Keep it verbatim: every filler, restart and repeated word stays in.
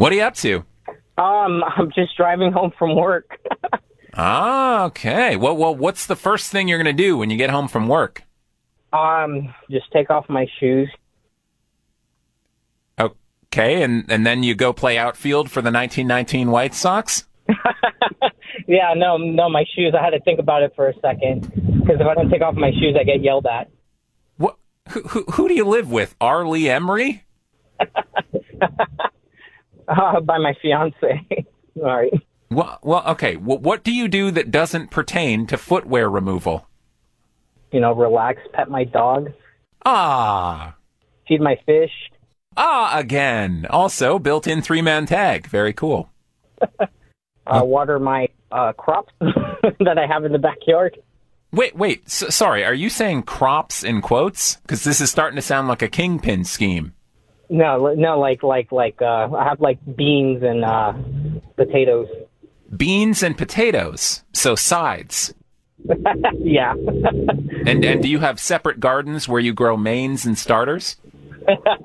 What are you up to? Um, I'm just driving home from work. Ah, okay. Well, well, what's the first thing you're going to do when you get home from work? Um, just take off my shoes. Okay, and, and then you go play outfield for the nineteen nineteen White Sox? Yeah, no, no, my shoes. I had to think about it for a second. Because if I don't take off my shoes, I get yelled at. What? Who, who, who do you live with? Arlie Emery? uh, by my fiance. Sorry. Well, well, okay. Well, what do you do that doesn't pertain to footwear removal? You know, relax, pet my dog, Ah. feed my fish. Ah, again. Also, built-in three-man tag. Very cool. uh, water my uh, crops that I have in the backyard. Wait, wait. S- sorry, are you saying crops in quotes? Because this is starting to sound like a kingpin scheme. No, no, like, like, like, uh, I have, like, beans and uh, potatoes. Beans and potatoes. So sides. Yeah. And and do you have separate gardens where you grow mains and starters?